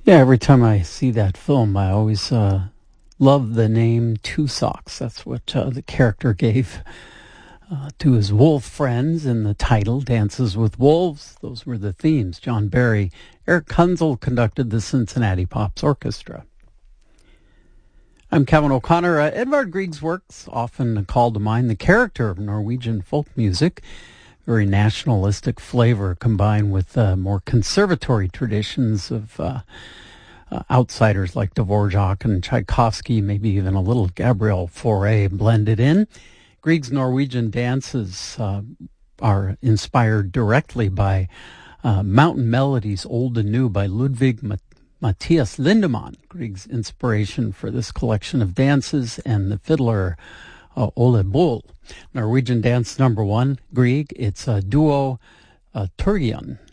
Yeah, every time I see that film, I always love the name Two Socks. That's what the character gave to his wolf friends in the title, Dances with Wolves. Those were the themes. John Barry. Eric Kunzel conducted the Cincinnati Pops Orchestra. I'm Kevin O'Connor. Edvard Grieg's works often call to mind the character of Norwegian folk music. Very nationalistic flavor combined with more conservatory traditions of outsiders like Dvorak and Tchaikovsky, maybe even a little Gabriel Fauré blended in. Grieg's Norwegian dances are inspired directly by Mountain Melodies, Old and New by Ludwig Matthias Lindemann. Grieg's inspiration for this collection of dances, and the fiddler Ole Bull. Norwegian dance number one, Grieg. It's a duo Turgian.